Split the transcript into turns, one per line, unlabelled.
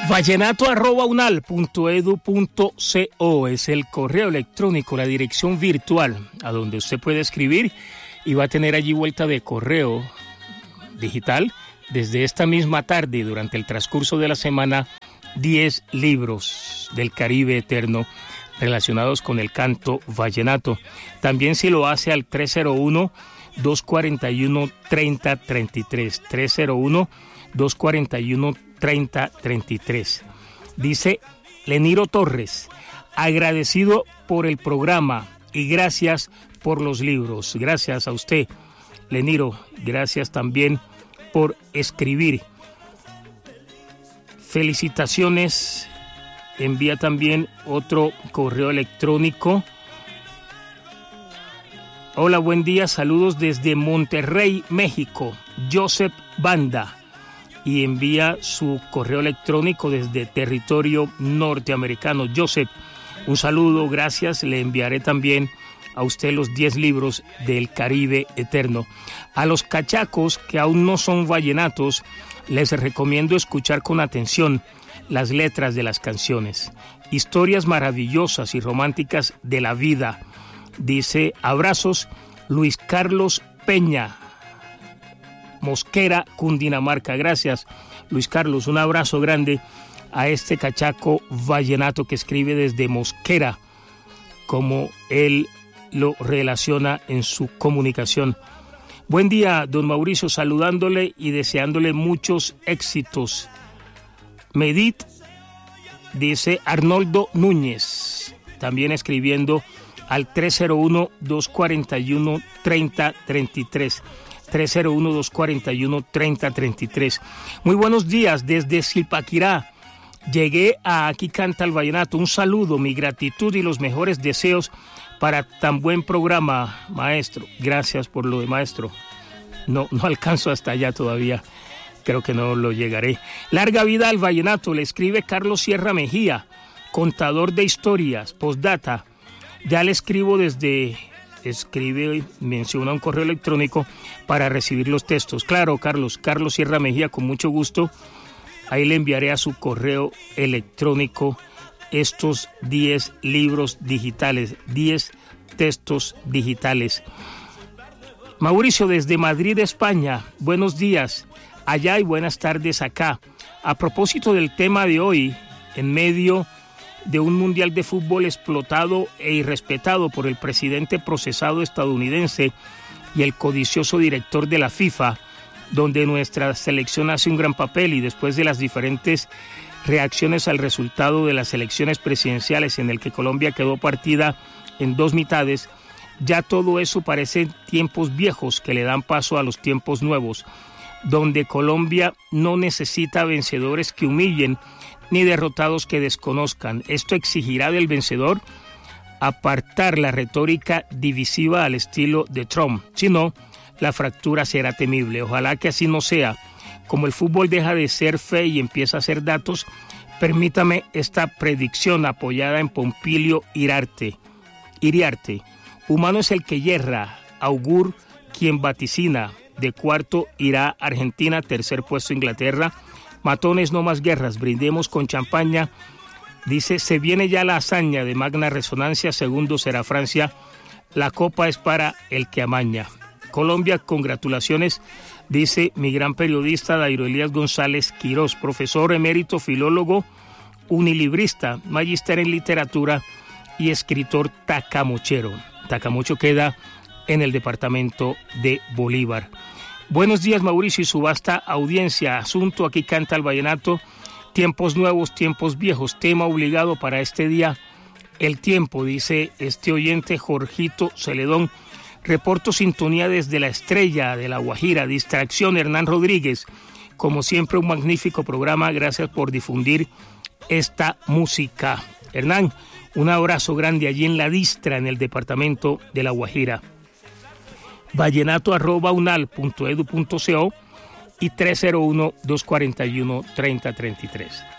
vallenato@unal.edu.co es el correo electrónico, la dirección virtual a donde usted puede escribir y va a tener allí vuelta de correo digital desde esta misma tarde durante el transcurso de la semana 10 libros del Caribe eterno relacionados con el canto vallenato. También si lo hace al 301-241-3033, 301-241-3033. Dice Leniro Torres, agradecido por el programa y gracias por los libros. Gracias a usted, Leniro. Gracias también por escribir. Felicitaciones. Envía también otro correo electrónico. Hola, buen día. Saludos desde Monterrey, México. Joseph Banda. Y envía su correo electrónico desde territorio norteamericano. Joseph, un saludo, gracias. Le enviaré también a usted los 10 libros del Caribe eterno. A los cachacos que aún no son vallenatos, les recomiendo escuchar con atención las letras de las canciones. Historias maravillosas y románticas de la vida. Dice, abrazos, Luis Carlos Peña, Mosquera, Cundinamarca. Gracias, Luis Carlos. Un abrazo grande a este cachaco vallenato que escribe desde Mosquera, como él lo relaciona en su comunicación. Buen día, don Mauricio, saludándole y deseándole muchos éxitos. Medit, dice Arnoldo Núñez, también escribiendo al 301-241-3033. 301-241-3033. Muy buenos días desde Zipaquirá. Llegué a Aquí Canta el Vallenato. Un saludo, mi gratitud y los mejores deseos para tan buen programa, maestro. Gracias por lo de maestro. No alcanzo hasta allá todavía. Creo que no lo llegaré. Larga vida al vallenato, le escribe Carlos Sierra Mejía, contador de historias, postdata. Ya le escribo menciona un correo electrónico para recibir los textos. Claro, Carlos Sierra Mejía, con mucho gusto. Ahí le enviaré a su correo electrónico estos 10 libros digitales, 10 textos digitales. Mauricio, desde Madrid, España, buenos días allá y buenas tardes acá. A propósito del tema de hoy, en medio de un mundial de fútbol explotado e irrespetado por el presidente procesado estadounidense y el codicioso director de la FIFA, donde nuestra selección hace un gran papel y después de las diferentes reacciones al resultado de las elecciones presidenciales en el que Colombia quedó partida en dos mitades, ya todo eso parece tiempos viejos que le dan paso a los tiempos nuevos, donde Colombia no necesita vencedores que humillen ni derrotados que desconozcan. Esto exigirá del vencedor apartar la retórica divisiva al estilo de Trump, si no, la fractura será temible. Ojalá que así no sea. Como el fútbol deja de ser fe y empieza a ser datos, permítame esta predicción apoyada en Pompilio Iriarte. Humano es el que yerra, augur quien vaticina. De cuarto irá Argentina, tercer puesto Inglaterra. Matones, no más guerras, brindemos con champaña. Dice, se viene ya la hazaña de magna resonancia, segundo será Francia. La copa es para el que amaña. Colombia, congratulaciones, dice mi gran periodista Dairo Elías González Quirós, profesor emérito, filólogo, unilibrista, magíster en literatura y escritor tacamochero. Tacamocho queda en el departamento de Bolívar. Buenos días, Mauricio, y su vasta audiencia. Asunto, aquí canta el vallenato. Tiempos nuevos, tiempos viejos. Tema obligado para este día. El tiempo, dice este oyente Jorgito Celedón. Reporto sintonía desde la estrella de La Guajira. Distracción, Hernán Rodríguez. Como siempre, un magnífico programa. Gracias por difundir esta música. Hernán, un abrazo grande allí en La Distra, en el departamento de La Guajira. vallenato@unal.edu.co y 301-241-3033.